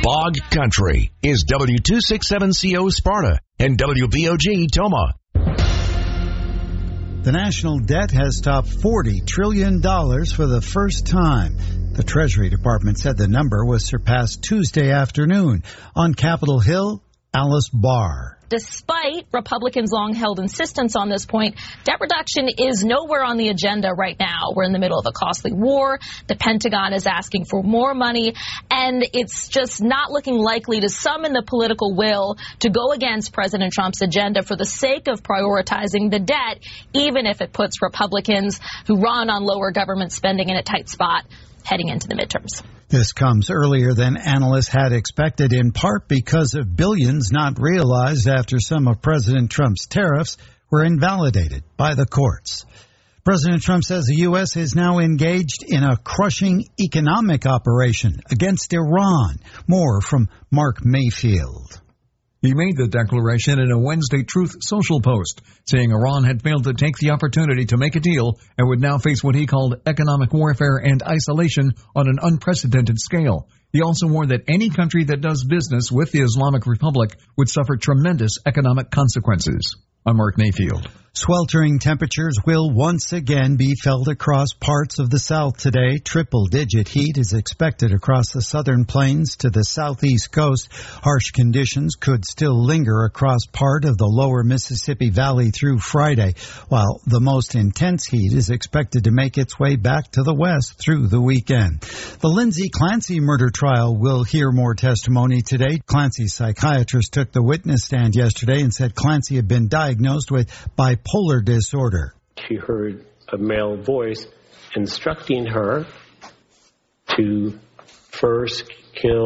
Bog Country is W267CO Sparta and WBOG Toma. The national debt has topped $40 trillion for the first time. The Treasury Department said the number was surpassed Tuesday afternoon. On Capitol Hill, Alice Barr. Despite Republicans' long-held insistence on this point, debt reduction is nowhere on the agenda right now. We're in the middle of a costly war. The Pentagon is asking for more money, and it's just not looking likely to summon the political will to go against President Trump's agenda for the sake of prioritizing the debt, even if it puts Republicans who run on lower government spending in a tight spot heading into the midterms. This comes earlier than analysts had expected, in part because of billions not realized after some of President Trump's tariffs were invalidated by the courts. President Trump says the U.S. is now engaged in a crushing economic operation against Iran. More from Mark Mayfield. He made the declaration in a Wednesday Truth Social post, saying Iran had failed to take the opportunity to make a deal and would now face what he called economic warfare and isolation on an unprecedented scale. He also warned that any country that does business with the Islamic Republic would suffer tremendous economic consequences. I'm Mark Mayfield. Sweltering temperatures will once again be felt across parts of the South today. Triple-digit heat is expected across the southern plains to the southeast coast. Harsh conditions could still linger across part of the lower Mississippi Valley through Friday, while the most intense heat is expected to make its way back to the west through the weekend. The Lindsay Clancy murder trial will hear more testimony today. Clancy's psychiatrist took the witness stand yesterday and said Clancy had been diagnosed with bipolar disorder. She heard a male voice instructing her to first kill